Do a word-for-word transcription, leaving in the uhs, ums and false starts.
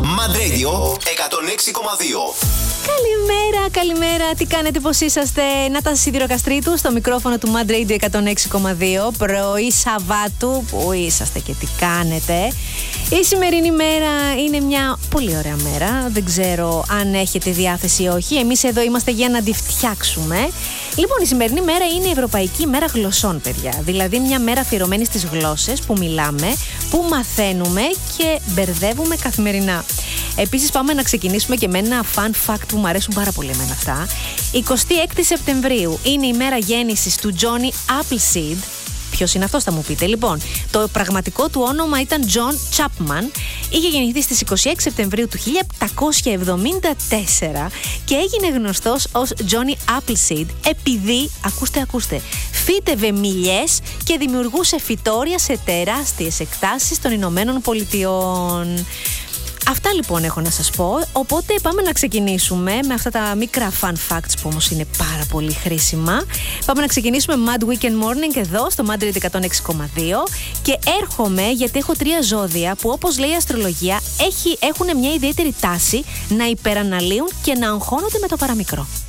Mad Radio εκατόν έξι κόμμα δύο. Καλημέρα, καλημέρα. Τι κάνετε, πώς είσαστε? Νάτας Σιδηροκαστρίτου στο μικρόφωνο του Mad Radio εκατόν έξι κόμμα δύο. Πρωί Σαββάτου. Πού είσαστε και τι κάνετε? Η σημερινή μέρα είναι μια πολύ ωραία μέρα. Δεν ξέρω αν έχετε διάθεση ή όχι. Εμείς εδώ είμαστε για να τη φτιάξουμε. Λοιπόν, η σημερινή μέρα είναι η Ευρωπαϊκή Μέρα Γλωσσών, παιδιά. Δηλαδή μια μέρα αφιερωμένη στις γλώσσες που μιλάμε, που μαθαίνουμε και μπερδεύουμε καθημερινά. Επίσης, πάμε να ξεκινήσουμε και με ένα fun fact που μου αρέσουν πάρα πολύ εμένα αυτά. εικοστή έκτη Σεπτεμβρίου είναι η μέρα γέννησης του Johnny Appleseed. Ποιος είναι αυτός, θα μου πείτε? Λοιπόν, το πραγματικό του όνομα ήταν John Chapman. Είχε γεννηθεί στις είκοσι έξι Σεπτεμβρίου του χίλια επτακόσια εβδομήντα τέσσερα και έγινε γνωστός ως Johnny Appleseed επειδή, ακούστε, ακούστε, φύτευε μιλιές και δημιουργούσε φυτόρια σε τεράστιες εκτάσεις των Ηνωμένων Πολιτειών. Αυτά λοιπόν έχω να σας πω, οπότε πάμε να ξεκινήσουμε με αυτά τα μικρά fun facts που όμως είναι πάρα πολύ χρήσιμα. Πάμε να ξεκινήσουμε Mad Weekend Morning εδώ στο Mad Radio εκατόν έξι κόμμα δύο και έρχομαι γιατί έχω τρία ζώδια που, όπως λέει η αστρολογία, έχει, έχουν μια ιδιαίτερη τάση να υπεραναλύουν και να αγχώνονται με το παραμικρό.